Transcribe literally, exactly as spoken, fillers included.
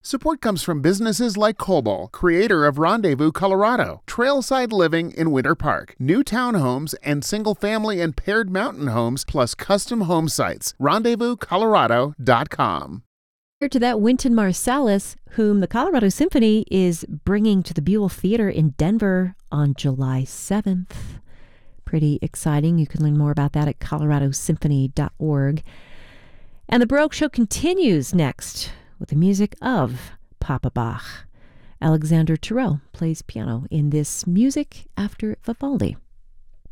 Support comes from businesses like Cobol, creator of Rendezvous, Colorado, trailside living in Winter Park, new townhomes and single-family and paired mountain homes, plus custom home sites. rendezvous colorado dot com. To that Wynton Marsalis, whom the Colorado Symphony is bringing to the Buell Theater in Denver on July seventh. Pretty exciting. You can learn more about that at colorado symphony dot org. And the Baroque Show continues next with the music of Papa Bach. Alexander Thurot plays piano in this Music After Vivaldi.